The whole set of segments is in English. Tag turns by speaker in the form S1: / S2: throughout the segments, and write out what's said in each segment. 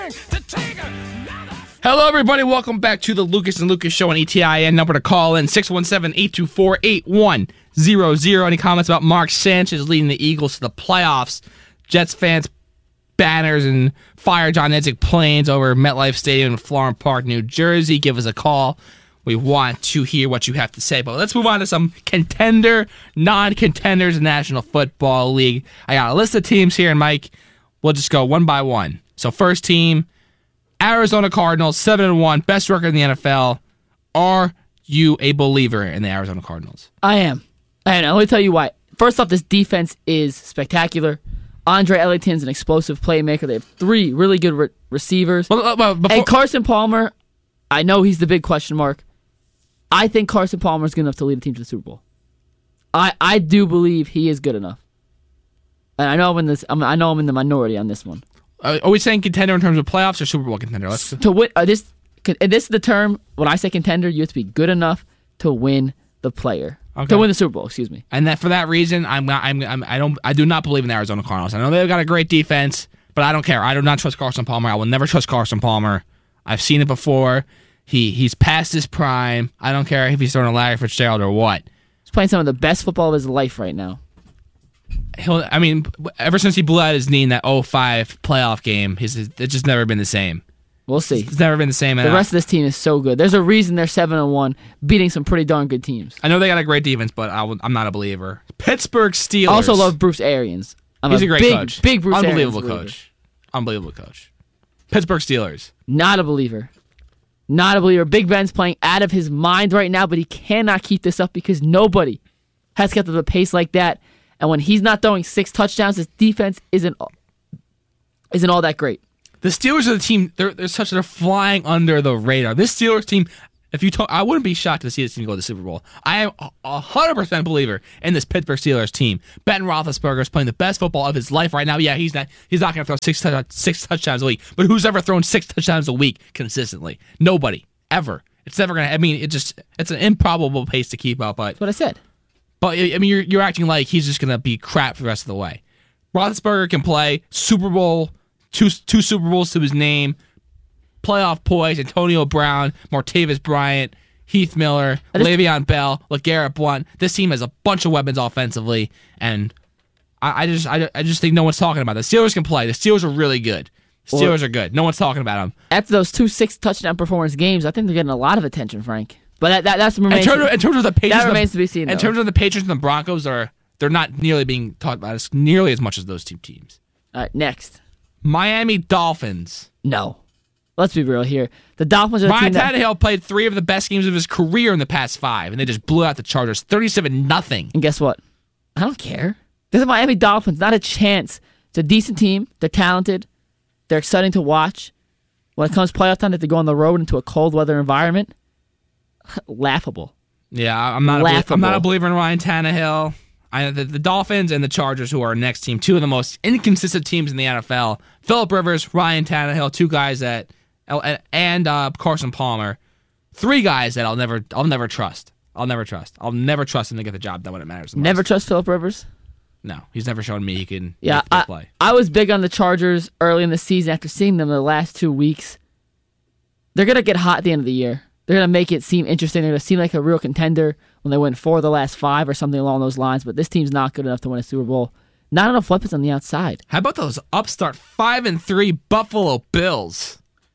S1: Hello, everybody. Welcome back to the Lucas and Lucas Show on ETIN. Number to call in, 617-824-8100. Any comments about Mark Sanchez leading the Eagles to the playoffs? Jets fans, banners, and fire John Idzik planes over MetLife Stadium in Florham Park, New Jersey. Give us a call. We want to hear what you have to say. But let's move on to some contender, non-contenders in the National Football League. I got a list of teams here, and Mike, we'll just go one by one. So first team, Arizona Cardinals, 7-1, best record in the NFL. Are you a believer in the Arizona Cardinals?
S2: I am. And let me tell you why. First off, this defense is spectacular. Andre Ellington's an explosive playmaker. They have three really good receivers. And Carson Palmer, I know he's the big question mark. I think Carson Palmer is good enough to lead a team to the Super Bowl. I do believe he is good enough. And I know I'm in the minority on this one.
S1: Are we saying contender in terms of playoffs or Super Bowl contender?
S2: To win this is the term. When I say contender, you have to be good enough to win the player.
S1: Okay.
S2: To win the Super Bowl, excuse me.
S1: And that for that reason, I do not believe in the Arizona Cardinals. I know they've got a great defense, but I don't care. I do not trust Carson Palmer. I will never trust Carson Palmer. I've seen it before. He's past his prime. I don't care if he's throwing a Larry Fitzgerald or what.
S2: He's playing some of the best football of his life right now.
S1: Ever since he blew out his knee in that 2005 playoff game, it's just never been the same.
S2: We'll see.
S1: It's never been the same.
S2: The rest of this team is so good. There's a reason they're 7-1, beating some pretty darn good teams.
S1: I know they got a great defense, but I'm not a believer. Pittsburgh Steelers.
S2: I also love Bruce Arians.
S1: He's a great coach.
S2: Big Bruce
S1: Unbelievable
S2: Arians
S1: coach. Unbelievable coach. Pittsburgh Steelers.
S2: Not a believer. Not a believer. Big Ben's playing out of his mind right now, but he cannot keep this up because nobody has kept up the pace like that. And when he's not throwing 6 touchdowns, his defense isn't all that great.
S1: The Steelers are the team. They're flying under the radar. This Steelers team, I wouldn't be shocked to see this team go to the Super Bowl. I am 100% believer in this Pittsburgh Steelers team. Ben Roethlisberger is playing the best football of his life right now. Yeah, he's not going to throw 6 touchdowns a week. But who's ever thrown 6 touchdowns a week consistently? Nobody ever. It's never going to. It's an improbable pace to keep up. But
S2: that's what I said.
S1: But you're acting like he's just going to be crap for the rest of the way. Roethlisberger can play Super Bowl, two Super Bowls to his name, playoff poise, Antonio Brown, Martavis Bryant, Heath Miller, Le'Veon Bell, LeGarrette Blount. This team has a bunch of weapons offensively, and I just think no one's talking about it. The Steelers can play. The Steelers are really good. The Steelers are good. No one's talking about them.
S2: After those 2 6-touchdown performance games, I think they're getting a lot of attention, Frank. But that remains.
S1: In terms of the Patriots,
S2: that remains to be seen.
S1: In terms of the Patriots and the Broncos, they're not nearly being talked about nearly as much as those two teams.
S2: All right, next,
S1: Miami Dolphins.
S2: No, let's be real here. The Dolphins are the
S1: Ryan
S2: team
S1: Tannehill played 3 of the best games of his career in the past 5, and they just blew out the Chargers 37-0.
S2: And guess what? I don't care. This is Miami Dolphins. Not a chance. It's a decent team. They're talented. They're exciting to watch. When it comes playoff time, they have to go on the road into a cold weather environment. Laughable.
S1: Yeah, I'm not a believer in Ryan Tannehill. The Dolphins and the Chargers, who are our next team, 2 of the most inconsistent teams in the NFL. Phillip Rivers, Ryan Tannehill, 2 guys and Carson Palmer, 3 guys that I'll never trust. I'll never trust him to get the job done when it matters the most.
S2: Never trust Phillip Rivers?
S1: No, he's never shown me he can play.
S2: I was big on the Chargers early in the season after seeing them the last 2 weeks. They're going to get hot at the end of the year. They're going to make it seem interesting. They're going to seem like a real contender when they win 4 of the last 5 or something along those lines. But this team's not good enough to win a Super Bowl. Not enough weapons on the outside.
S1: How about those upstart 5-3 Buffalo Bills?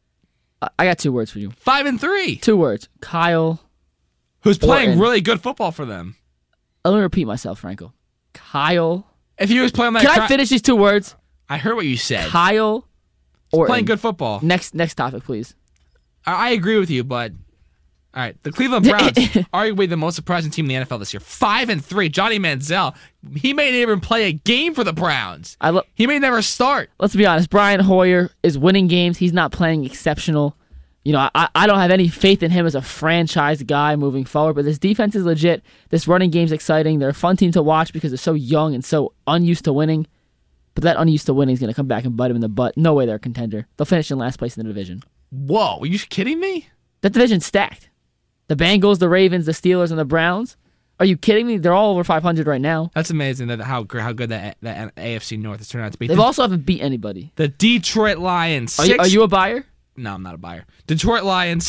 S2: I got 2 words for you.
S1: 5-3.
S2: 2 words. Kyle.
S1: Who's playing really good football for them.
S2: Let me repeat myself, Franco. Kyle.
S1: If he was playing like
S2: Can I finish these 2 words?
S1: I heard what you said.
S2: Kyle Orton.
S1: Playing good football.
S2: Next topic, please.
S1: I agree with you, but all right, the Cleveland Browns, arguably the most surprising team in the NFL this year. 5-3. Johnny Manziel, he may not even play a game for the Browns. He may never start.
S2: Let's be honest. Brian Hoyer is winning games. He's not playing exceptional. You know, I don't have any faith in him as a franchise guy moving forward, but this defense is legit. This running game's exciting. They're a fun team to watch because they're so young and so unused to winning. But that unused to winning is going to come back and bite him in the butt. No way they're a contender. They'll finish in last place in the division.
S1: Whoa, are you kidding me?
S2: That division's stacked. The Bengals, the Ravens, the Steelers, and the Browns. Are you kidding me? They're all over 500 right now.
S1: That's amazing that how good that AFC North has turned out to be.
S2: They also haven't beat anybody.
S1: The Detroit Lions.
S2: Are you a buyer?
S1: No, I'm not a buyer. Detroit Lions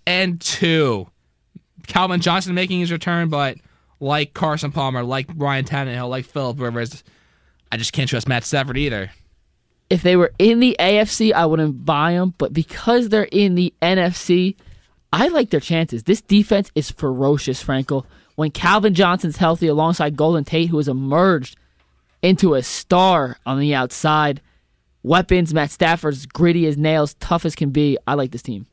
S1: 6-2. Calvin Johnson making his return, but like Carson Palmer, like Ryan Tannehill, like Phillip Rivers, I just can't trust Matt Stafford either.
S2: If they were in the AFC, I wouldn't buy them, but because they're in the NFC, I like their chances. This defense is ferocious, Frankel. When Calvin Johnson's healthy alongside Golden Tate, who has emerged into a star on the outside, weapons, Matt Stafford's gritty as nails, tough as can be, I like this team.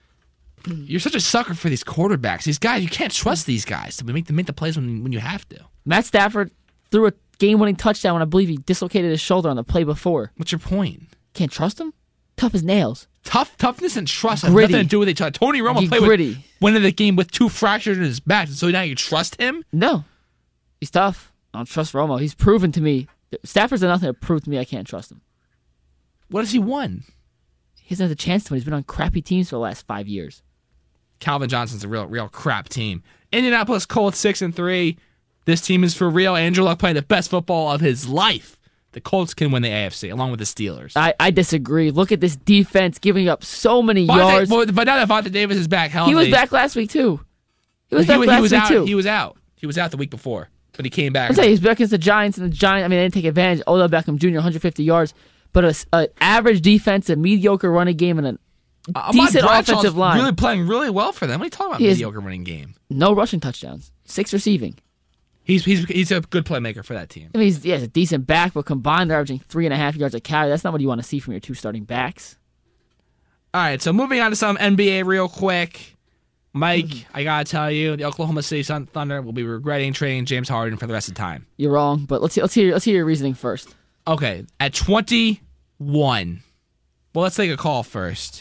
S1: You're such a sucker for these quarterbacks. These guys, you can't trust these guys to make the plays when you have to.
S2: Matt Stafford threw a game-winning touchdown when I believe he dislocated his shoulder on the play before.
S1: What's your point?
S2: Can't trust him? Tough as nails.
S1: Toughness and trust have nothing to do with each other. Tony Romo went in the game with 2 fractures in his back, so now you trust him?
S2: No. He's tough. I don't trust Romo. He's proven to me. Stafford's done nothing to prove to me I can't trust him.
S1: What has he won?
S2: He hasn't had the chance to win. He's been on crappy teams for the last 5 years.
S1: Calvin Johnson's a real crap team. Indianapolis Colts 6-3. This team is for real. Andrew Luck playing the best football of his life. The Colts can win the AFC, along with the Steelers.
S2: I disagree. Look at this defense giving up so many yards.
S1: But now that Vontae Davis is back healthy.
S2: He was back last week, too.
S1: He was out. He was out the week before, but he came back.
S2: I'm saying he's back against the Giants, and the Giants, I mean, they didn't take advantage. Odell Beckham Jr., 150 yards. But an average defense, a mediocre running game, and a decent offensive line.
S1: Really playing really well for them. What are you talking about, mediocre running game?
S2: No rushing touchdowns. 6 receiving.
S1: He's a good playmaker for that team.
S2: I mean, he's a decent back, but combined, they're averaging 3.5 yards a carry. That's not what you want to see from your 2 starting backs.
S1: All right, so moving on to some NBA real quick. Mike, I got to tell you, the Oklahoma City Thunder will be regretting trading James Harden for the rest of the time.
S2: You're wrong, but let's hear your reasoning first.
S1: Okay, at 21. Well, let's take a call first.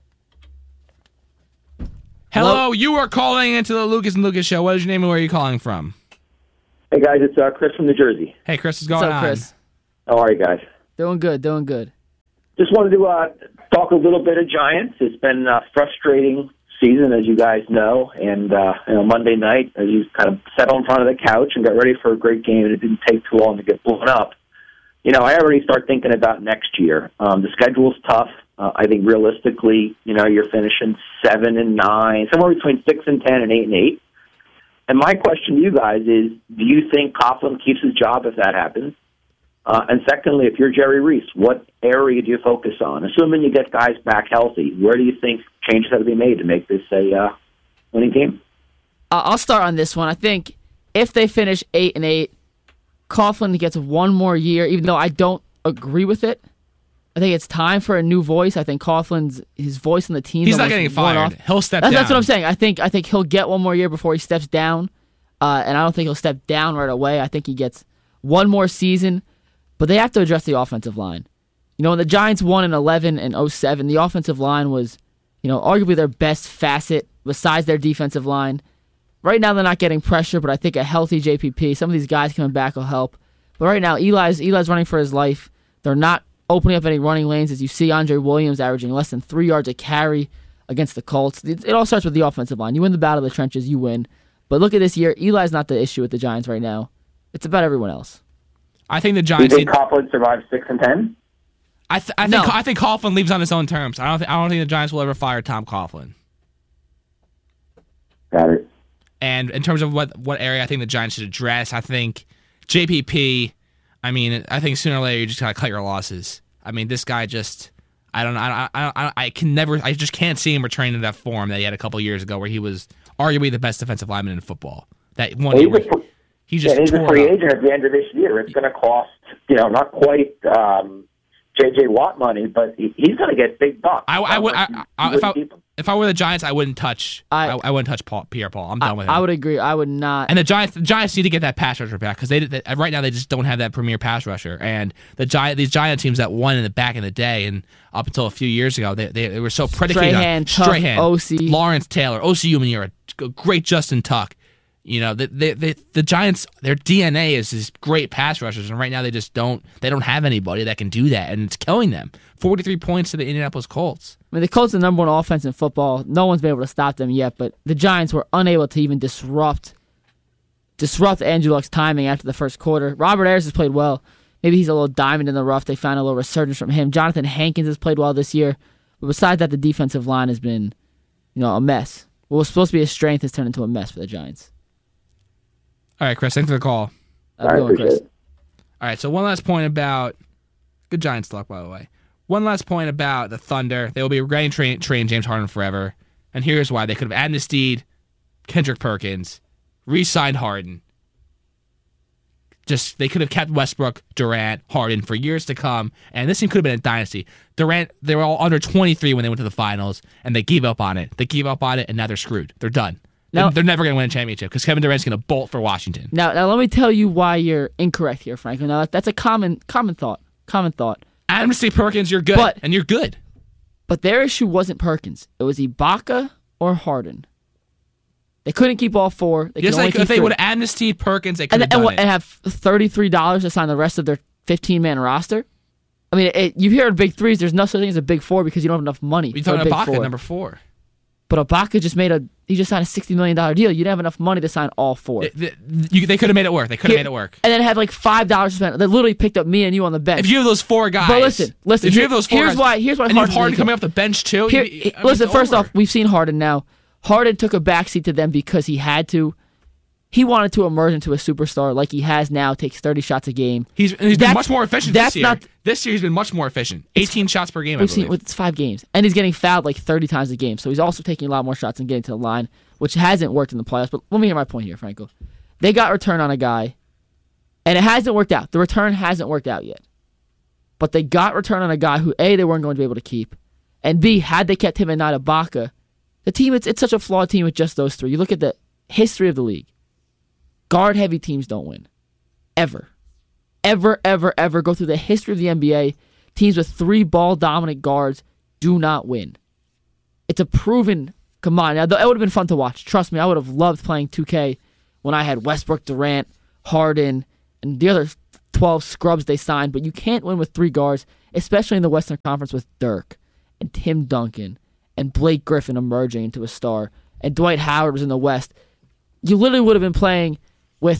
S1: Hello, you are calling into the Lucas and Lucas show. What is your name and where are you calling from?
S3: Hey, guys, it's Chris from New Jersey.
S1: Hey, Chris, what's going on?
S2: What's up, Chris?
S3: How are you guys?
S2: Doing good.
S3: Just wanted to talk a little bit of Giants. It's been a frustrating season, as you guys know, and Monday night, as you kind of settled in front of the couch and got ready for a great game, and it didn't take too long to get blown up. I already start thinking about next year. The schedule's tough. I think realistically, you're finishing 7-9, somewhere between 6-10 and 8-8. And my question to you guys is, do you think Coughlin keeps his job if that happens? And secondly, if you're Jerry Reese, what area do you focus on? Assuming you get guys back healthy, where do you think changes have to be made to make this a winning team?
S2: I'll start on this one. I think if they finish 8-8, Coughlin gets 1 more year, even though I don't agree with it. I think it's time for a new voice. I think Coughlin's his voice in the team.
S1: He's not getting fired. He'll step down.
S2: That's what I'm saying. I think he'll get 1 more year before he steps down, and I don't think he'll step down right away. I think he gets 1 more season, but they have to address the offensive line. When the Giants won in 11 and 07, the offensive line was, arguably their best facet besides their defensive line. Right now they're not getting pressure, but I think a healthy JPP, some of these guys coming back will help. But right now Eli's running for his life. They're not opening up any running lanes, as you see Andre Williams averaging less than 3 yards a carry against the Colts. It all starts with the offensive line. You win the battle of the trenches, you win. But look at this year. Eli's not the issue with the Giants right now. It's about everyone else.
S1: I think the Giants.
S3: Do you think Coughlin survives 6-10?
S1: I think Coughlin leaves on his own terms. I don't think the Giants will ever fire Tom Coughlin.
S3: Got it.
S1: And in terms of what area I think the Giants should address, I think JPP. I think sooner or later you just gotta cut your losses. This guy just, I just can't see him returning to that form that he had a couple years ago, where he was arguably the best defensive lineman in football. That one year, he's a
S3: free agent at the end of this year. It's going to cost, not quite J.J. Watt money, but he's going to get big bucks.
S1: If I were the Giants, I wouldn't touch. I wouldn't touch Pierre Paul. I'm done with him.
S2: I would agree. I would not.
S1: And the Giants need to get that pass rusher back, because right now they just don't have that premier pass rusher. And these Giant teams that won in the back in the day and up until a few years ago, they were so predicated on Strahan,
S2: OC,
S1: Lawrence Taylor, OC Umenyiora, a great Justin Tuck. The Giants, their DNA is these great pass rushers, and right now they don't have anybody that can do that, and it's killing them. 43 points to the Indianapolis Colts.
S2: The Colts are the number 1 offense in football. No one's been able to stop them yet, but the Giants were unable to even disrupt disrupt Andrew Luck's timing after the first quarter. Robert Ayers has played well. Maybe he's a little diamond in the rough. They found a little resurgence from him. Jonathan Hankins has played well this year. But besides that, the defensive line has been, a mess. What was supposed to be a strength has turned into a mess for the Giants.
S1: All right, Chris, thanks for the call.
S2: Chris.
S1: All right, so one last point about good Giants luck, by the way. One last point about the Thunder. They will be regretting trading James Harden forever. And here's why. They could have amnestied Kendrick Perkins, re-signed Harden. They could have kept Westbrook, Durant, Harden for years to come, and this team could have been a dynasty. Durant, they were all under 23 when they went to the finals, and they gave up on it. And now they're screwed. They're done. Now, they're never going to win a championship because Kevin Durant's going to bolt for Washington.
S2: Now, let me tell you why you're incorrect here, Franklin. Now, that's a common thought.
S1: Amnesty Perkins, you're good, and you're good.
S2: But their issue wasn't Perkins. It was Ibaka or Harden. They couldn't keep all four.
S1: If they would have amnestied Perkins, they could have done it.
S2: And have $33 to sign the rest of their 15-man roster? I mean, you hear big threes, there's no such thing as a big four because you don't have enough money.
S1: You're talking Ibaka, number 4.
S2: But Ibaka just signed a $60 million deal. You didn't have enough money to sign all 4.
S1: They could have made it work.
S2: And then have like $5 to spend. They literally picked up me and you on the bench.
S1: If you have those 4 guys.
S2: But listen.
S1: If you have those 4
S2: here's
S1: guys.
S2: Here's why
S1: and you have Harden coming off the bench too.
S2: First off, we've seen Harden now. Harden took a backseat to them because he had to. He wanted to emerge into a superstar like he has now, takes 30 shots a game.
S1: He's been much more efficient this year. This year he's been much more efficient. 18 shots per game, I believe.
S2: It's 5 games. And he's getting fouled like 30 times a game. So he's also taking a lot more shots and getting to the line, which hasn't worked in the playoffs. But let me hear my point here, Franco. They got return on a guy, and it hasn't worked out. The return hasn't worked out yet. But they got return on a guy who, A, they weren't going to be able to keep, and B, had they kept him and not Ibaka, the team, it's such a flawed team with just those 3. You look at the history of the league. Guard-heavy teams don't win. Ever. Ever, ever, ever. Go through the history of the NBA. Teams with 3 ball-dominant guards do not win. It's a proven... Come on. Now, it would have been fun to watch. Trust me, I would have loved playing 2K when I had Westbrook, Durant, Harden, and the other 12 scrubs they signed. But you can't win with 3 guards, especially in the Western Conference with Dirk and Tim Duncan and Blake Griffin emerging into a star, and Dwight Howard was in the West. You literally would have been playing with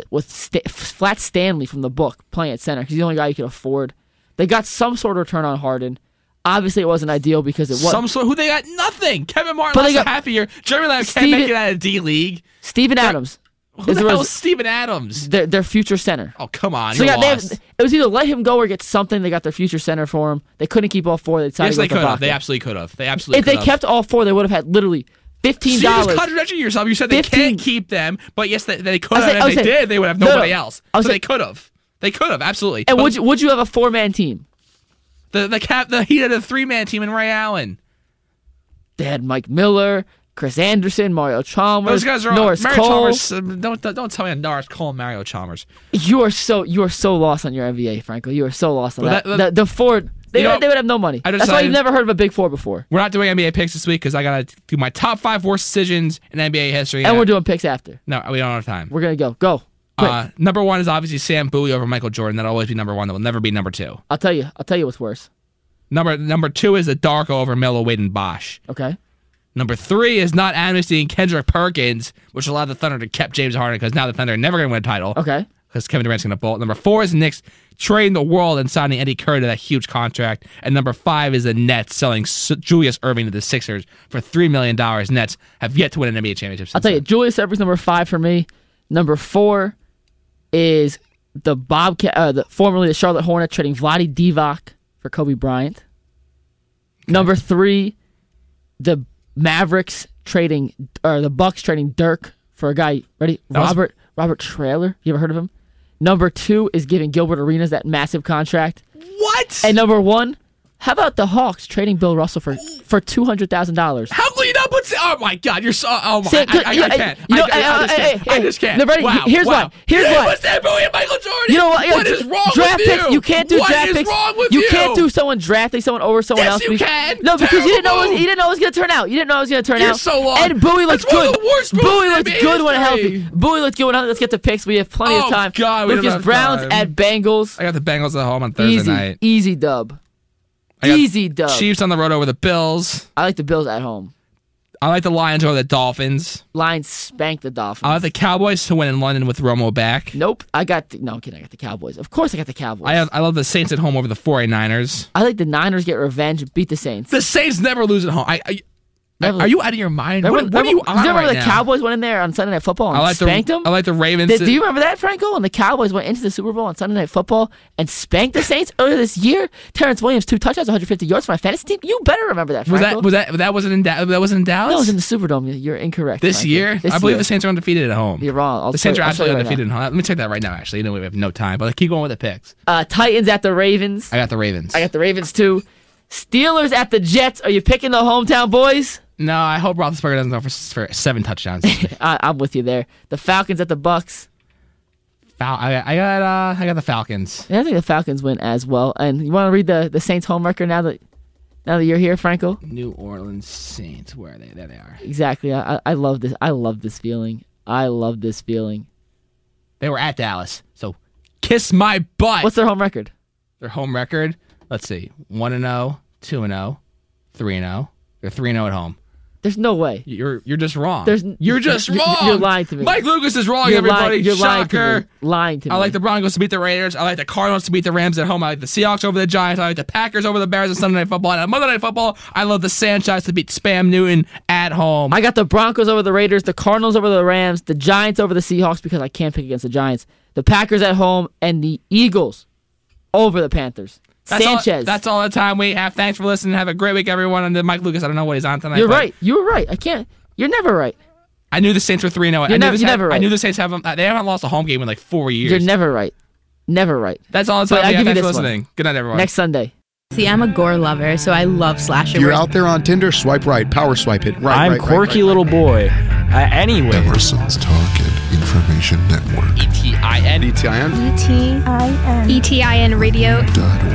S2: Flat Stanley from the book playing at center because he's the only guy you could afford. They got some sort of return on Harden. Obviously, it wasn't ideal because it was
S1: some sort. Who they got? Nothing. Kevin Martin lost a half a year. Jeremy Lamb can't make it out of D League.
S2: Steven Adams.
S1: Who the hell is Steven Adams?
S2: Their future center.
S1: Oh, come on.
S2: It was either let him go or get something. They got their future center for him. They couldn't keep all 4. They decided
S1: yes, they could have.
S2: They
S1: absolutely could have.
S2: If they kept all 4, they would have had literally $15.
S1: So you're just contradicting yourself. You said they can't keep them, but yes, they could have. And if they did, they would have nobody else. So they could have. They could have, absolutely.
S2: And would you have a 4-man team?
S1: The Heat had a 3-man team in Ray Allen.
S2: They had Mike Miller, Chris Anderson, Mario Chalmers.
S1: Those guys are
S2: Norris
S1: Mario
S2: Cole.
S1: Chalmers. Don't tell me Norris Cole and Mario Chalmers.
S2: You are so lost on your NBA, Franco. You are so lost on that. The 4, they would have no money. That's why you've never heard of a big 4 before.
S1: We're not doing NBA picks this week because I gotta do my top 5 worst decisions in NBA history.
S2: And we're doing picks after.
S1: No, we don't have time.
S2: We're gonna go.
S1: Number 1 is obviously Sam Bowie over Michael Jordan. That'll always be number 1. That will never be number 2.
S2: I'll tell you what's worse.
S1: Number 2 is the Darko over Melo, Wade, and Bosh.
S2: Okay.
S1: Number 3 is not amnesty and Kendrick Perkins, which allowed the Thunder to keep James Harden because now the Thunder are never going to win a title.
S2: Okay.
S1: Because Kevin Durant's going to bolt. Number 4 is the Knicks trading the world and signing Eddie Curry to that huge contract. And number 5 is the Nets selling Julius Erving to the Sixers for $3 million. Nets have yet to win an NBA championship.
S2: I'll tell you, Julius Erving's number 5 for me. Number 4 is the formerly the Charlotte Hornets trading Vlade Divac for Kobe Bryant. Okay. Number 3, the Mavericks the Bucks trading Dirk for a guy. Ready? Robert Traylor. You ever heard of him? Number 2 is giving Gilbert Arenas that massive contract.
S1: What?
S2: And number 1, how about the Hawks trading Bill Russell for $200,000?
S1: How can you not put? Oh my God, you're so. Oh my! I can't. I just can't.
S2: Ready?
S1: Wow,
S2: here's why.
S1: What's that Bowie and Michael Jordan?
S2: You know what?
S1: What is wrong
S2: draft
S1: with you?
S2: Picks, you can't do draft picks.
S1: What is wrong with you?
S2: You can't do someone drafting someone over someone else.
S1: Yes, you can.
S2: No, because you didn't know it was going to turn out.
S1: You're so long.
S2: And Bowie looks
S1: good.
S2: Bowie looks good when healthy. Bowie looks good when healthy. Let's get the picks. We have plenty of time.
S1: God,
S2: Lucas Browns at Bengals.
S1: I got the Bengals at home on Thursday night.
S2: Easy dub. Easy dub.
S1: Chiefs on the road over the Bills.
S2: I like the Bills at home.
S1: I like the Lions over the Dolphins.
S2: Lions spank the Dolphins.
S1: I like the Cowboys to win in London with Romo back.
S2: Nope. I'm kidding. I got the Cowboys. Of course I got the Cowboys.
S1: I love the Saints at home over the 49ers.
S2: I like the Niners get revenge and beat the Saints.
S1: The Saints never lose at home. Are you out of your mind? What are you on
S2: remember
S1: right
S2: the
S1: now?
S2: Cowboys went in there on Sunday Night Football and spanked them?
S1: I like the Ravens.
S2: Do you remember that, Franco? When the Cowboys went into the Super Bowl on Sunday Night Football and spanked the Saints earlier this year? Terrence Williams, 2 touchdowns, 150 yards for my fantasy team. You better remember that, Franco.
S1: That wasn't in Dallas?
S2: No, it was in the Superdome. You're incorrect.
S1: This
S2: Franco.
S1: year? I believe the Saints are undefeated at home.
S2: You're wrong.
S1: The Saints are absolutely undefeated at home. Let me check that right now, actually. We have no time, but keep going with the picks.
S2: Titans at the Ravens.
S1: I got the Ravens.
S2: I got the Ravens, too. Steelers at the Jets. Are you picking the hometown boys?
S1: No, I hope Roethlisberger doesn't go for 7 touchdowns.
S2: I'm with you there. The Falcons at the Bucks.
S1: I got the Falcons.
S2: Yeah, I think the Falcons win as well. And you want to read the Saints home record now that you're here, Franco?
S1: New Orleans Saints. Where are they? There they are.
S2: Exactly. I love this. I love this feeling. I love this feeling.
S1: They were at Dallas, so kiss my butt.
S2: What's their home record?
S1: Their home record? Let's see. 1-0, 2-0, 3-0. They're 3-0 at home.
S2: There's no way.
S1: You're just wrong.
S2: You're
S1: just wrong.
S2: You're lying to me.
S1: Mike Lucas is wrong, everybody.
S2: You're
S1: Shocker.
S2: lying to me.
S1: I like the Broncos to beat the Raiders. I like the Cardinals to beat the Rams at home. I like the Seahawks over the Giants. I like the Packers over the Bears on Sunday Night Football. And on Monday Night Football, I love the Sanchez to beat Spam Newton at home.
S2: I got the Broncos over the Raiders, the Cardinals over the Rams, the Giants over the Seahawks because I can't pick against the Giants, the Packers at home, and the Eagles over the Panthers.
S1: That's all the time we have. Thanks for listening. Have a great week, everyone. And Mike Lucas, I don't know what he's on tonight.
S2: You're right. You were right. You're never right.
S1: I knew the Saints were 3-0.
S2: You're never right.
S1: I knew the Saints they haven't lost a home game in like 4 years.
S2: You're never right. Never right.
S1: That's all the time we have. Thanks for listening.
S2: One.
S1: Good night, everyone.
S2: Next Sunday.
S4: See, I'm a gore lover, so I love slasher.
S5: If you're out there on Tinder, swipe right, power swipe it. Right,
S6: I'm quirky little boy. Anyway.
S7: Emerson's Talk and Information Network.
S1: ETIN.
S4: ETIN Radio.org.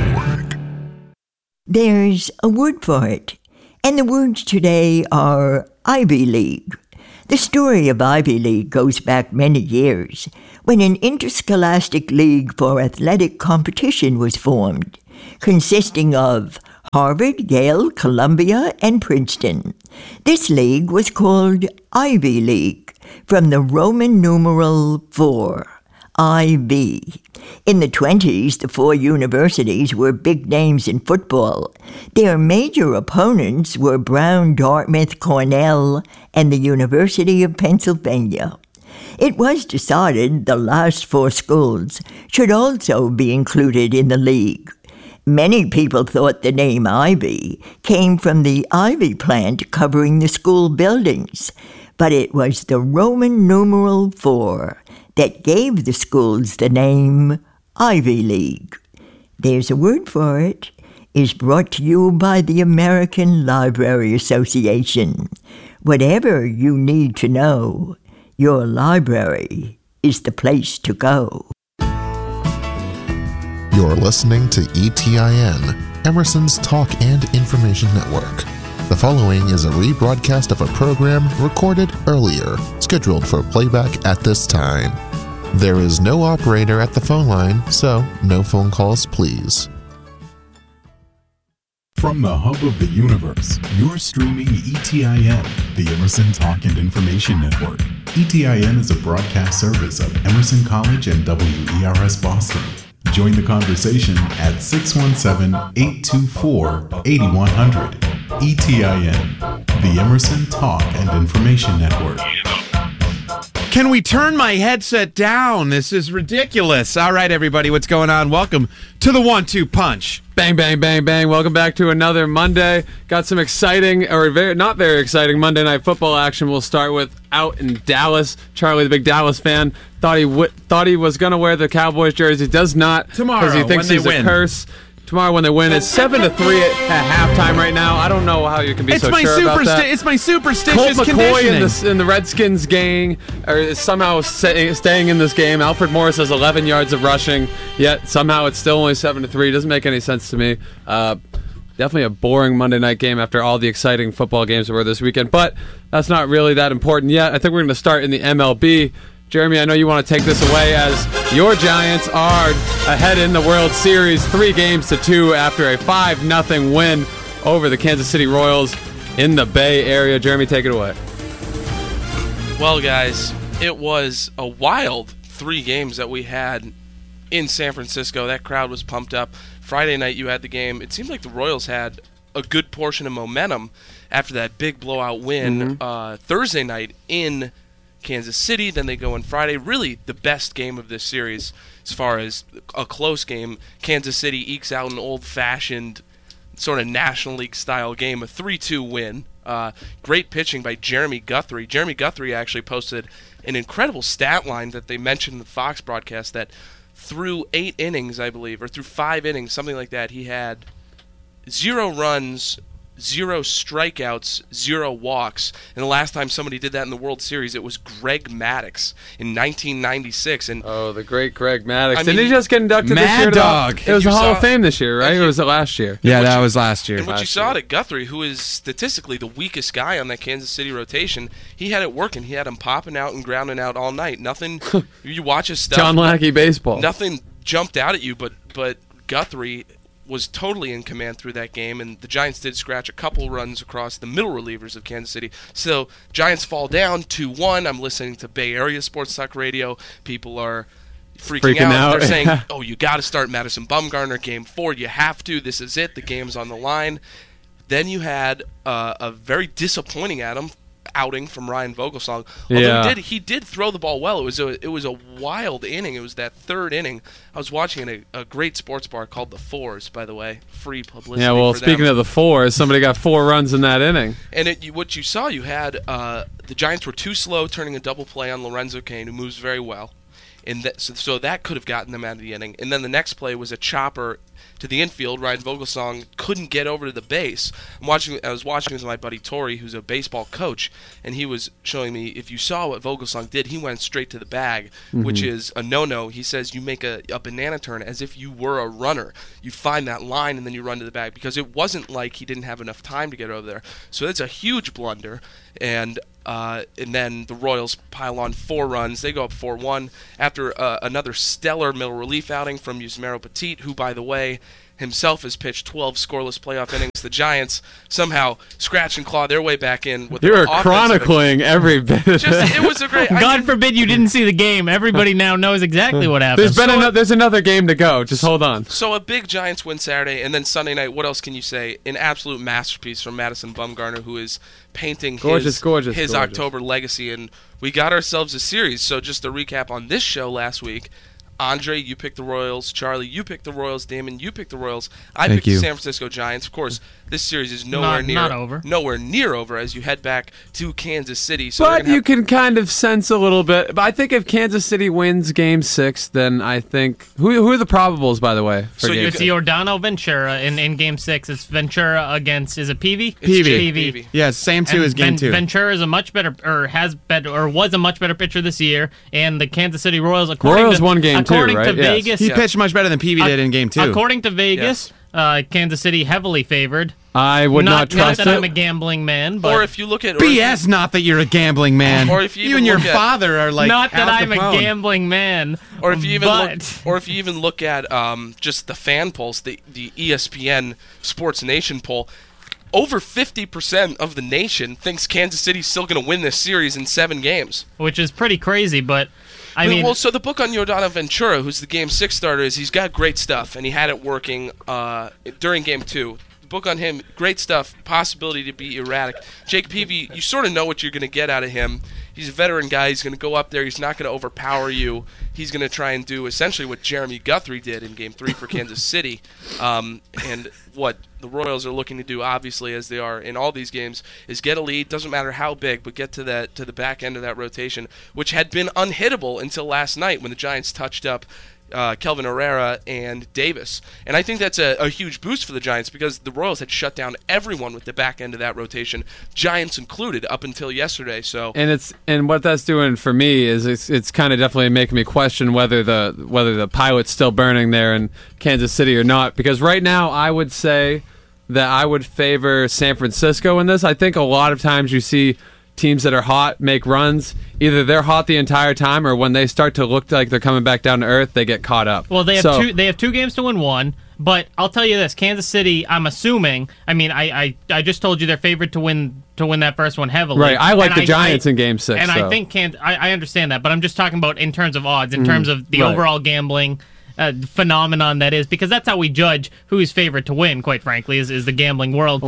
S8: There's a word for it, and the words today are Ivy League. The story of Ivy League goes back many years, when an interscholastic league for athletic competition was formed, consisting of Harvard, Yale, Columbia, and Princeton. This league was called Ivy League, from the Roman numeral 4, IB. In the 1920s, the 4 universities were big names in football. Their major opponents were Brown, Dartmouth, Cornell, and the University of Pennsylvania. It was decided the last 4 schools should also be included in the league. Many people thought the name Ivy came from the ivy plant covering the school buildings, but it was the Roman numeral 4 that gave the schools the name Ivy League. There's a word for it. Is brought to you by the American Library Association. Whatever you need to know, your library is the place to go.
S7: You're listening to ETIN, Emerson's Talk and Information Network. The following is a rebroadcast of a program recorded earlier, scheduled for playback at this time. There is no operator at the phone line, so no phone calls, please.
S9: From the hub of the universe, you're streaming ETIN, the Emerson Talk and Information Network. ETIN is a broadcast service of Emerson College and WERS Boston. Join the conversation at 617-824-8100. ETIN, the Emerson Talk and Information Network.
S10: Can we turn my headset down? This is ridiculous. All right, everybody, what's going on? Welcome to the 1-2 punch.
S11: Bang, bang, bang, bang. Welcome back to another Monday. Got some exciting, or not very exciting, Monday Night Football action. We'll start with out in Dallas. Charlie, the big Dallas fan, thought he was going to wear the Cowboys jersey. Does not.
S10: Tomorrow,
S11: because he thinks
S10: when
S11: he's
S10: they win.
S11: A curse. Tomorrow when they win, it's 7-3 at halftime right now. I don't know how you can be so sure about that.
S10: It's my superstitious
S11: Colt
S10: conditioning.
S11: McCoy in the Redskins gang is somehow staying in this game. Alfred Morris has 11 yards of rushing, yet somehow it's still only 7-3. Doesn't make any sense to me. Definitely a boring Monday night game after all the exciting football games that were this weekend, but that's not really that important yet. I think we're going to start in the MLB. Jeremy, I know you want to take this away as your Giants are ahead in the World Series 3-2 after a 5-0 win over the Kansas City Royals. in the Bay Area. Jeremy, take it away.
S12: Well, guys, it was a wild 3 games that we had in San Francisco. That crowd was pumped up. Friday night, you had the game. It seemed like the Royals had a good portion of momentum after that big blowout win Thursday night in Kansas City. Then they go in Friday. Really the best game of this series as far as a close game. Kansas City ekes out an old-fashioned sort of National League-style game, a 3-2 win. Great pitching by Jeremy Guthrie. Jeremy Guthrie actually posted an incredible stat line that they mentioned in the Fox broadcast that through 8 innings, I believe, or through 5 innings, something like that, he had 0 runs, 0 strikeouts, 0 walks. And the last time somebody did that in the World Series, it was Greg Maddux in 1996. And
S11: the great Greg Maddux. Didn't he just get inducted this year?
S10: Dog.
S11: It was the Hall of Fame this year, right? Or was it last year?
S10: Yeah, that was last year.
S12: And what you saw to Guthrie, who is statistically the weakest guy on that Kansas City rotation, he had it working. He had him popping out and grounding out all night. Nothing. You watch his stuff.
S11: John Lackey baseball.
S12: Nothing jumped out at you, but Guthrie was totally in command through that game, and the Giants did scratch a couple runs across the middle relievers of Kansas City. So Giants fall down 2-1. I'm listening to Bay Area Sports Talk Radio. People are freaking out. They're saying, oh, you got to start Madison Bumgarner Game 4. You have to. This is it. The game's on the line. Then you had a very disappointing outing from Ryan Vogelsong. Although he did throw the ball well. It was a wild inning. It was that 3rd inning. I was watching a great sports bar called The Fours, by the way. Free publicity.
S11: Yeah, well, speaking of The Fours, somebody got 4 runs in that inning.
S12: And what you saw, you had the Giants were too slow turning a double play on Lorenzo Cain, who moves very well. And so that could have gotten them out of the inning. And then the next play was a chopper to the infield. Ryan Vogelsong couldn't get over to the base. I was watching with my buddy Tori, who's a baseball coach, and he was showing me, if you saw what Vogelsong did, he went straight to the bag, which is a no-no. He says you make a banana turn as if you were a runner. You find that line and then you run to the bag, because it wasn't like he didn't have enough time to get over there. So that's a huge blunder. And then the Royals pile on 4 runs. They go up 4-1 after another stellar middle relief outing from Yusmeiro Petit, who, by the way, himself has pitched 12 scoreless playoff innings. The Giants somehow scratch and claw their way back in. With
S11: You're chronicling every bit of
S12: it was a great...
S1: God forbid you didn't see the game. Everybody now knows exactly what happened.
S11: There's another game to go. Just hold on.
S12: So a big Giants win Saturday, and then Sunday night, what else can you say? An absolute masterpiece from Madison Bumgarner, who is painting his October legacy, and we got ourselves a series. So just to recap on this show last week, Andre, you picked the Royals. Charlie, you picked the Royals. Damon, you picked the Royals. I picked the San Francisco Giants. Of course, this series is nowhere near over as you head back to Kansas City. So
S11: but you can kind of sense a little bit. But I think if Kansas City wins Game 6, then I think who are the probables, by the way?
S1: It's Yordano Ventura in Game 6. It's Ventura against, is it Peavy?
S10: Peavy. Yeah, same 2 as Game 2.
S1: Ventura is a much better, was a much better pitcher this year, and the Kansas City Royals
S11: won Game 2.
S1: According to Vegas,
S10: he pitched much better than Peavy did in Game 2.
S1: According to Vegas, Kansas City heavily favored.
S11: I would not trust
S1: it. Not that I'm a gambling man, but
S12: or if you look at
S10: BS, not that you're a gambling man.
S12: Or if you
S10: and your father are like
S1: not that I'm a gambling man.
S12: Or if you even look at just the fan polls, the ESPN Sports Nation poll. Over 50% of the nation thinks Kansas City's still going to win this series in 7 games.
S1: Which is pretty crazy, but I mean...
S12: so the book on Yordano Ventura, who's the Game 6 starter, is he's got great stuff, and he had it working during Game 2. The book on him, great stuff, possibility to be erratic. Jake Peavy, you sort of know what you're going to get out of him. He's a veteran guy. He's going to go up there. He's not going to overpower you. He's going to try and do essentially what Jeremy Guthrie did in Game 3 for Kansas City. And what the Royals are looking to do, obviously, as they are in all these games, is get a lead. Doesn't matter how big, but get to the back end of that rotation, which had been unhittable until last night when the Giants touched up Kelvin Herrera and Davis. And I think that's a huge boost for the Giants because the Royals had shut down everyone with the back end of that rotation, Giants included, up until yesterday. So
S11: and what that's doing for me is it's kind of definitely making me question whether the pilot's still burning there in Kansas City or not. Because right now I would say that I would favor San Francisco in this. I think a lot of times you see teams that are hot make runs. Either they're hot the entire time, or when they start to look like they're coming back down to earth, they get caught up.
S1: Well, they have two games to win one,
S13: But I'll tell you this: Kansas City. I'm assuming. I mean, I just told you they're favored to win that first one heavily.
S11: Right. I like the Giants in Game 6.
S13: And
S11: so.
S13: I think I understand that, but I'm just talking about in terms of odds, in terms of the overall gambling phenomenon that is, because that's how we judge who's favorite to win. Quite frankly, is the gambling world.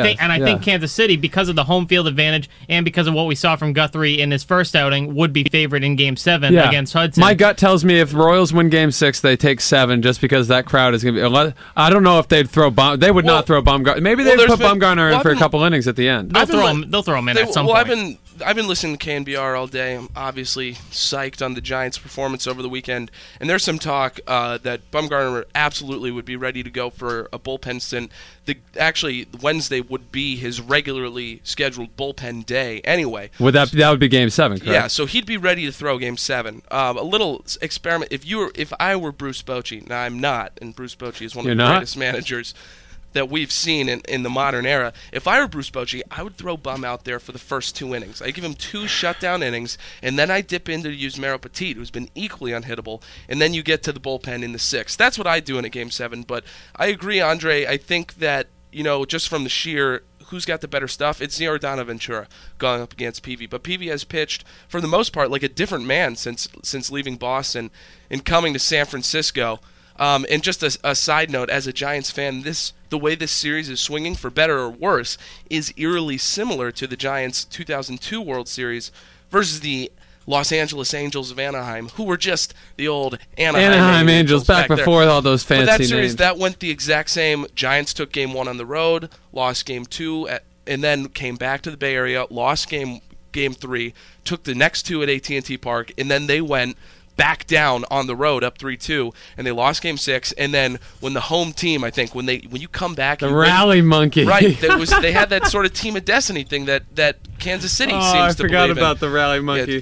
S13: I think Kansas City, because of the home field advantage and because of what we saw from Guthrie in his first outing, would be favored in Game 7 against Hudson.
S11: My gut tells me if Royals win Game 6, they take 7, just because that crowd is going to be. I don't know if they'd throw. They would not throw Bumgarner. Maybe they'd put Bumgarner in for a couple innings at the end.
S13: They'll throw him in at some point.
S12: I've been listening to KNBR all day. I'm obviously psyched on the Giants' performance over the weekend. And there's some talk that Bumgarner absolutely would be ready to go for a bullpen stint. Actually, Wednesday would be his regularly scheduled bullpen day anyway.
S11: That would be Game 7, correct?
S12: Yeah, so he'd be ready to throw Game 7. A little experiment. If I were Bruce Bochy, now I'm not, and Bruce Bochy is one of the greatest managers that we've seen in the modern era. If I were Bruce Bochy, I would throw Bum out there for the first 2 innings. I give him 2 shutdown innings, and then I dip into Yusmeiro Petit, who's been equally unhittable, and then you get to the bullpen in the 6th. That's what I do in a Game 7, but I agree, Andre. I think that, just from the sheer who's got the better stuff, it's Yordano Ventura going up against Peavy. But Peavy has pitched, for the most part, like a different man since leaving Boston and coming to San Francisco. And just a side note, as a Giants fan, the way this series is swinging, for better or worse, is eerily similar to the Giants' 2002 World Series versus the Los Angeles Angels of Anaheim, who were just the old Anaheim
S11: Angels back before all those fancy
S12: names. But that series,
S11: names.
S12: that went the exact same. Giants took Game 1 on the road, lost Game 2, and then came back to the Bay Area, lost Game 3, took the next 2 at AT&T Park, and then they went back down on the road up 3-2, and they lost Game 6. And then when the home team, I think, when you come back,
S11: the rally monkey,
S12: right? They had that sort of team of destiny thing that Kansas City seems to believe in.
S11: I forgot about the rally monkey.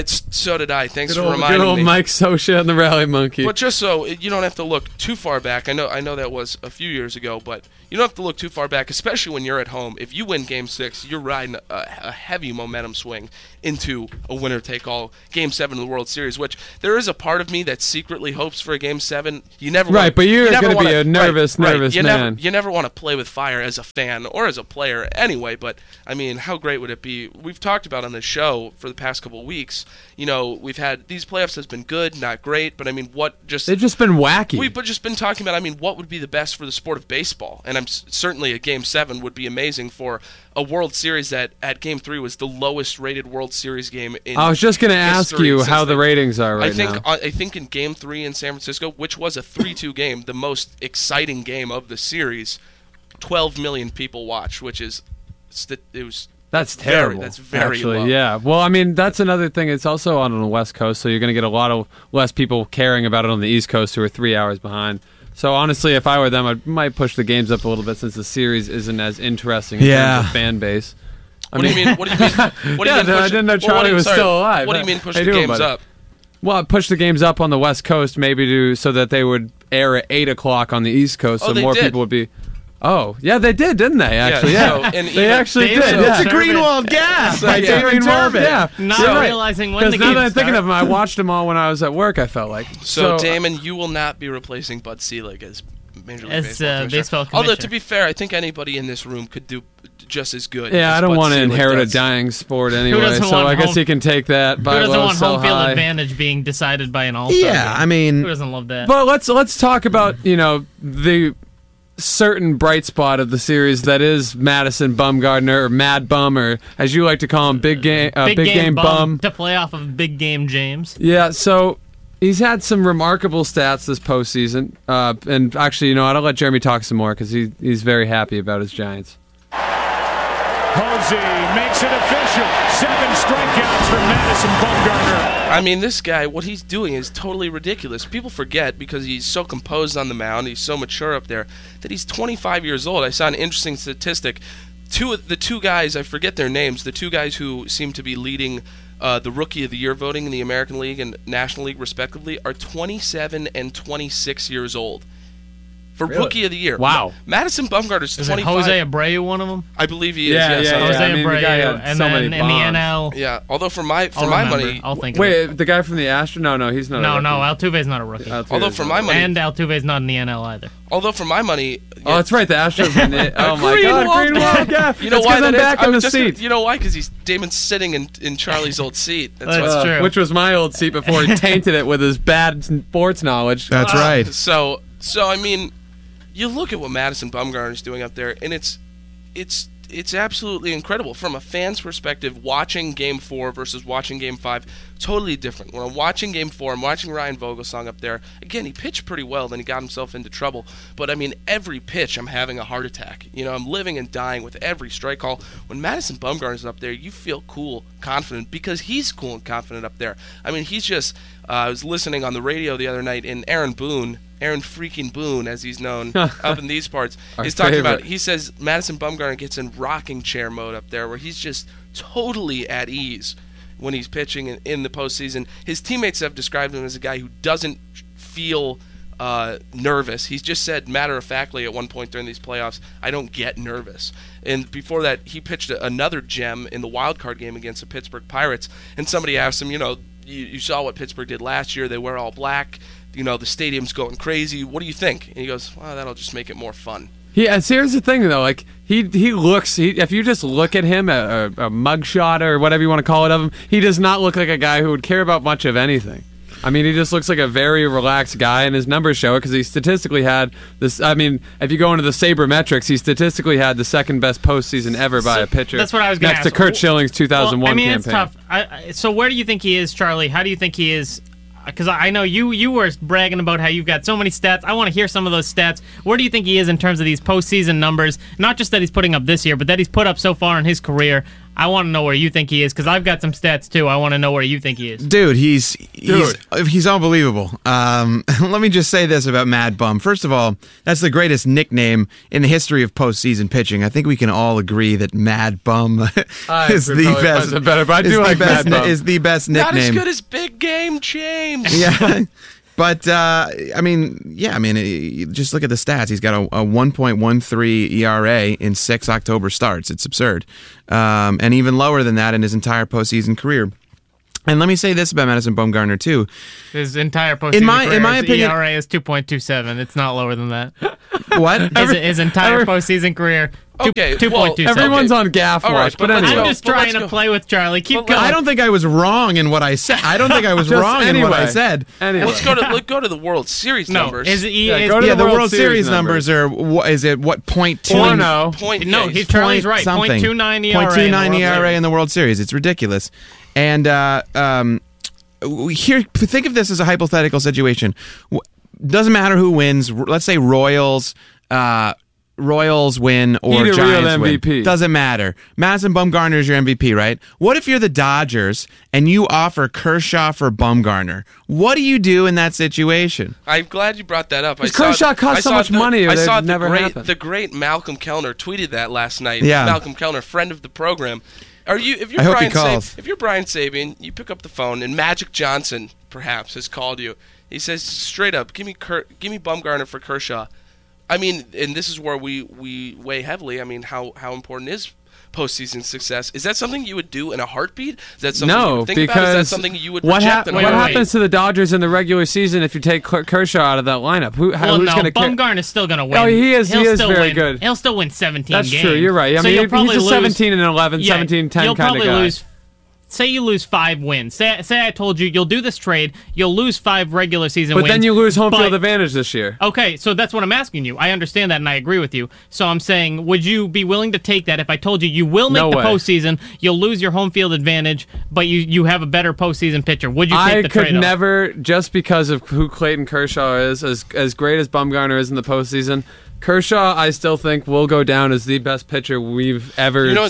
S12: So did I. Thanks for reminding me.
S11: Good old Mike Scioscia and the rally monkey.
S12: But just so you don't have to look too far back, I know that was a few years ago, but you don't have to look too far back, especially when you're at home. If you win Game 6, you're riding a heavy momentum swing into a winner-take-all Game 7 of the World Series, which there is a part of me that secretly hopes for a Game 7. You never
S11: but you're going to be a nervous man.
S12: You never want to play with fire as a fan or as a player anyway, but, I mean, how great would it be? We've talked about on this show for the past couple of weeks, we've had these playoffs has been good, not great, but I mean, they've
S11: just been wacky.
S12: We've just been talking about, I mean, what would be the best for the sport of baseball? And I'm certainly a Game 7 would be amazing for a World Series that at Game 3 was the lowest rated World Series game in
S11: I was just going to ask you how the ratings are now.
S12: I think in Game 3 in San Francisco, which was a 3-2 game, the most exciting game of the series, 12 million people watched, which is
S11: That's terrible.
S12: That's very
S11: actually,
S12: low.
S11: Yeah. Well, I mean, that's another thing. It's also on the West Coast, so you're going to get a lot of less people caring about it on the East Coast who are 3 hours behind. So honestly, if I were them, I might push the games up a little bit since the series isn't as interesting in terms of fan base.
S12: What do you mean? I
S11: didn't know Charlie was still alive.
S12: What do you mean push the games up?
S11: Well, push the games up on the West Coast, maybe so that they would air at 8 o'clock on the East Coast, so more people would be. Oh, yeah, they did, didn't they? Actually, they actually did.
S10: It's a Greenwald gas.
S11: Greenwald, yeah.
S13: Not realizing when the game
S11: now that I'm thinking of them, I watched them all when I was at work. I felt like
S12: so. Damon, you will not be replacing Bud Selig as Major League
S13: Baseball commissioner.
S12: Although to be fair, I think anybody in this room could do just as good.
S11: Yeah,
S12: as
S11: I don't
S12: Bud
S11: want to
S12: Selig
S11: inherit
S12: does.
S11: a dying sport anyway, so I guess he can take that.
S13: Who doesn't want home field advantage being decided by an all-star?
S10: Yeah, I mean,
S13: who doesn't love that?
S11: But let's talk about the certain bright spot of the series that is Madison Bumgarner, or Mad Bum, or as you like to call him, Big Game Bum,
S13: to play off of Big Game James.
S11: Yeah, so he's had some remarkable stats this postseason, and actually, I'll let Jeremy talk some more because he's very happy about his Giants.
S14: Posey makes it official. 7 strikeouts for Madison Bumgarner.
S12: I mean, this guy, what he's doing is totally ridiculous. People forget, because he's so composed on the mound, he's so mature up there, that he's 25 years old. I saw an interesting statistic. The two guys, I forget their names, the two guys who seem to be leading the Rookie of the Year voting in the American League and National League, respectively, are 27 and 26 years old. for Rookie of the Year.
S11: Wow.
S12: Madison Bumgarner's 25.
S13: Is Jose Abreu one of them?
S12: I believe he is.
S11: Yeah,
S12: yes.
S11: yeah.
S13: Jose
S11: I mean, the guy
S13: Abreu,
S11: had
S13: and
S11: so
S13: then
S11: many
S13: in the
S11: bombs.
S13: NL.
S12: Yeah. Although for my money,
S13: I'll think.
S11: Wait, the guy from the Astros? No, he's not.
S13: No,
S11: a
S13: no,
S11: rookie.
S13: Altuve's not a rookie.
S12: although for my money,
S13: and Altuve's not in the NL either.
S12: although for my money,
S11: Oh, that's right. The Astros. Oh my
S12: Greenwald.
S11: God, Greenwald. Yeah.
S12: You know
S11: That's
S12: why
S11: 'cause
S12: that
S11: I'm
S12: is?
S11: back
S12: I
S11: in the
S12: was just
S11: seat.
S12: You know why? Because Damon's sitting in Charlie's old seat.
S13: That's true.
S11: Which was my old seat before he tainted it with his bad sports knowledge.
S5: That's right.
S12: So I mean, you look at what Madison Bumgarner's doing up there, and it's absolutely incredible from a fan's perspective. Watching Game 4 versus watching Game 5, totally different. When I'm watching Game 4, I'm watching Ryan Vogelsong up there. Again, he pitched pretty well, then he got himself into trouble. But I mean, every pitch, I'm having a heart attack. You know, I'm living and dying with every strike call. When Madison Bumgarner's up there, you feel cool, confident, because he's cool and confident up there. I mean, he's just. I was listening on the radio the other night, and Aaron freaking Boone, as he's known up in these parts, is talking about. He says Madison Bumgarner gets in rocking chair mode up there, where he's just totally at ease when he's pitching in the postseason. His teammates have described him as a guy who doesn't feel nervous. He's just said matter-of-factly at one point during these playoffs, I don't get nervous. And before that, he pitched another gem in the wild card game against the Pittsburgh Pirates, and somebody asked him, you saw what Pittsburgh did last year. They wear all black. The stadium's going crazy. What do you think? And he goes, well, that'll just make it more fun.
S11: Yeah, so here's the thing, though. Like, he looks, if you just look at him, a mugshot or whatever you want to call it of him, he does not look like a guy who would care about much of anything. I mean, he just looks like a very relaxed guy, and his numbers show it because he statistically had this. I mean, if you go into the sabermetrics, he statistically had the second best postseason ever by a pitcher.
S13: That's what I was going to ask.
S11: Next to Kurt Schilling's 2001 campaign.
S13: It's tough. So where do you think he is, Charlie? How do you think he is? Because I know you were bragging about how you've got so many stats. I want to hear some of those stats. Where do you think he is in terms of these postseason numbers? Not just that he's putting up this year, but that he's put up so far in his career. I want to know where you think he is, because I've got some stats too. I want to know where you think he is.
S10: Dude, he's unbelievable. Let me just say this about Mad Bum. First of all, that's the greatest nickname in the history of postseason pitching. I think we can all agree that Mad Bum is the best.
S11: Better, but I do like Mad Bum.
S10: Is the best nickname.
S12: Not as good as Big Game James.
S10: Yeah. But, you just look at the stats. He's got a 1.13 ERA in 6 October starts. It's absurd. And even lower than that in his entire postseason career. And let me say this about Madison Bumgarner, too.
S13: His entire postseason career, his opinion, ERA is 2.27. It's not lower than that.
S10: What?
S13: His entire postseason career, 2.27.
S11: Everyone's on gaff watch, but anyway.
S13: I'm just trying to play with Charlie. Keep going.
S10: I don't think I was wrong in what I said. I don't think I was wrong in what I said.
S11: Anyway.
S12: Let's go to the World Series numbers.
S10: The World Series numbers are, is it what, 0.2?
S13: No, Charlie's right. 0.29 ERA.
S10: 0.29 ERA in the World Series. It's ridiculous. And here, think of this as a hypothetical situation. Doesn't matter who wins. Let's say Royals win or Giants win. Doesn't matter. Madison Bumgarner is your MVP, right? What if you're the Dodgers and you offer Kershaw for Bumgarner? What do you do in that situation?
S12: I'm glad you brought that up.
S11: Kershaw cost so much money.
S12: I saw
S11: the
S12: great Malcolm Kellner tweeted that last night.
S10: Yeah.
S12: Malcolm Kellner, friend of the program. If you're Brian Sabian, you pick up the phone and Magic Johnson perhaps has called you. He says straight up, give me Bumgarner for Kershaw. I mean, and this is where we weigh heavily. I mean, how important is postseason success? Is that something you would do in a heartbeat? Is that something you would think about? Is that something you would reject?
S11: What happens to the Dodgers in the regular season if you take Kershaw out of that lineup? Who's going to
S13: Bumgarner's still going to win.
S11: Oh, he is very good.
S13: He'll still win 17 games.
S11: That's true. You're right. I mean, he's a 17 and 11, 17-10 kind of guy.
S13: You'll probably lose. Say you lose 5 wins. Say I told you you'll do this trade. You'll lose 5 regular season wins.
S11: But then you lose home field advantage this year.
S13: Okay, so that's what I'm asking you. I understand that, and I agree with you. So I'm saying, would you be willing to take that if I told you will make the postseason, you'll lose your home field advantage, but you have a better postseason pitcher? Would you take the trade?
S11: I could never, just because of who Clayton Kershaw is, as great as Bumgarner is in the postseason, Kershaw, I still think, will go down as the best pitcher we ever will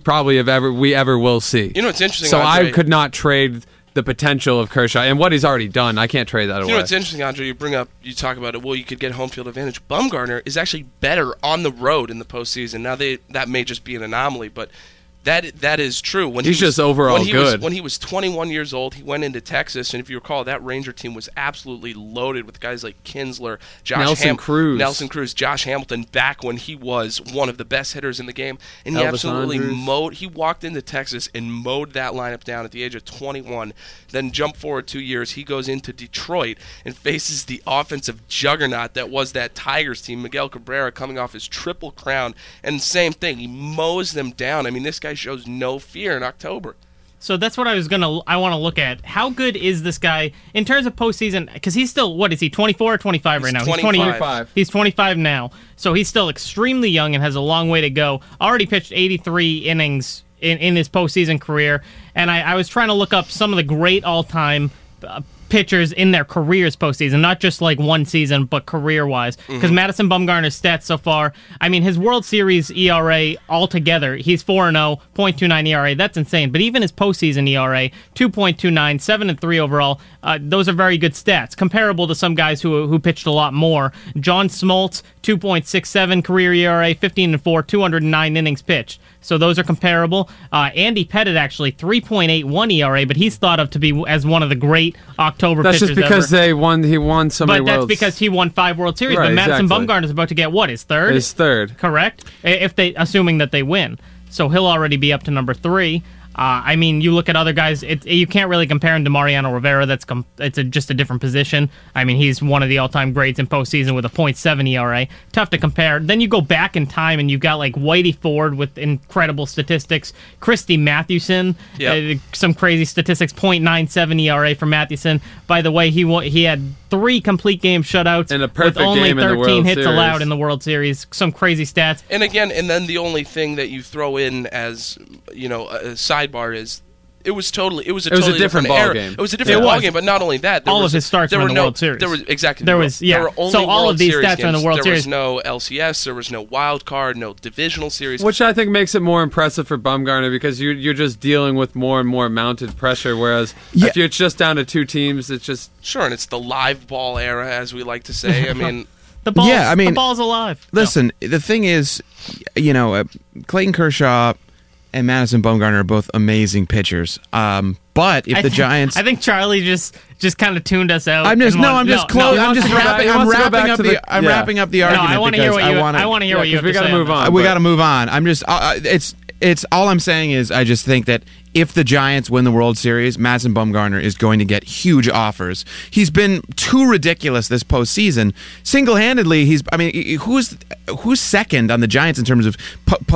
S11: see.
S12: You know what's interesting,
S11: So
S12: Andre?
S11: I could not trade the potential of Kershaw and what he's already done. I can't trade that away.
S12: You know what's interesting, Andre? You talk about it. Well, you could get home field advantage. Bumgarner is actually better on the road in the postseason. Now that may just be an anomaly, but That is true. When
S11: he's just overall good.
S12: When he was 21 years old, he went into Texas, and if you recall, that Ranger team was absolutely loaded with guys like Kinsler,
S11: Nelson
S12: Cruz, Josh Hamilton, back when he was one of the best hitters in the game. And he absolutely mowed. He walked into Texas and mowed that lineup down at the age of 21. Then jump forward 2 years, he goes into Detroit and faces the offensive juggernaut that was that Tigers team, Miguel Cabrera, coming off his Triple Crown. And same thing, he mows them down. I mean, this guy shows no fear in October.
S13: So that's what I want to look at. How good is this guy in terms of postseason? Because he's still, what is he, 24 or 25 right now?
S12: 25.
S13: He's 25 now. So he's still extremely young and has a long way to go. Already pitched 83 innings in his postseason career. And I was trying to look up some of the great all-time pitchers in their careers postseason, not just like one season, but career-wise. Because Madison Bumgarner's stats so far, I mean, his World Series ERA altogether, he's 4-0, .29 ERA. That's insane. But even his postseason ERA, 2.29, 7-3 overall, those are very good stats, comparable to some guys who pitched a lot more. John Smoltz, 2.67 career ERA, 15-4, 209 innings pitched. So those are comparable. Andy Pettitte, actually, 3.81 ERA, but he's thought of to be as one of the great October pitchers
S11: That's just because
S13: ever.
S11: he won so many
S13: But that's
S11: Worlds.
S13: because he won 5 World Series.
S11: Right,
S13: but Madison
S11: exactly.
S13: Bumgarner's about to get, what, his third?
S11: His third.
S13: Correct? Assuming that they win. So he'll already be up to number 3. I mean, you look at other guys, you can't really compare him to Mariano Rivera. It's just a different position. I mean, he's one of the all-time greats in postseason with a .7 ERA. Tough to compare. Then you go back in time, and you've got like Whitey Ford with incredible statistics. Christy Mathewson, some crazy statistics, .97 ERA for Mathewson. By the way, he had 3 complete game shutouts
S11: and a perfect
S13: with only
S11: game
S13: 13 hits
S11: Series.
S13: allowed in the World Series. Some crazy stats.
S12: And then the only thing that you throw in as, a sidebar is it was a totally
S11: different ball
S12: era.
S11: game.
S12: It was a different ball game, but not only that,
S13: all of his starts were in the World Series.
S12: There was
S13: There were only
S12: so all
S13: World
S12: of these
S13: Series
S12: stats
S13: are in the World
S12: Series.
S13: Series.
S12: There was no LCS, there was no wild card, no divisional series,
S11: which I think makes it more impressive for Bumgarner because you're just dealing with more and more mounted pressure. Whereas if you're just down to 2 teams, it's just
S12: sure, and it's the live ball era, as we like to say. I mean.
S13: The ball's alive.
S10: Listen, the thing is, Clayton Kershaw and Madison Bumgarner are both amazing pitchers. But if the Giants,
S13: I think Charlie just kind of tuned us out.
S10: I'm wrapping up the argument.
S13: No, I want to hear what I want to hear what you have to say.
S11: We got to move on.
S10: We got to move on. I'm just it's all I'm saying is I just think that if the Giants win the World Series, Madison Bumgarner is going to get huge offers. He's been too ridiculous this postseason. Single-handedly, who's second on the Giants in terms of